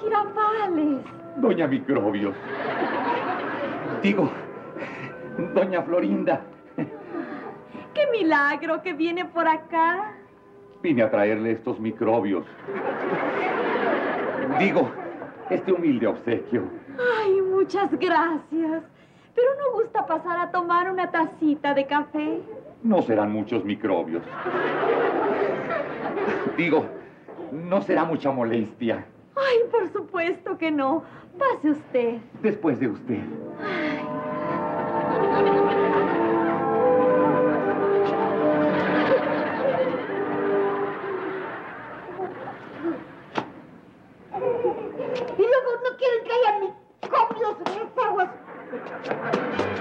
Girafales. Doña Microbios. Digo, doña Florinda. ¡Qué milagro que viene por acá! Vine a traerle estos microbios. Digo, este humilde obsequio. Ay, muchas gracias. Pero ¿no gusta pasar a tomar una tacita de café? No serán muchos microbios. Digo, no será mucha molestia. Ay, por supuesto que no. Pase usted. Después de usted. Ay.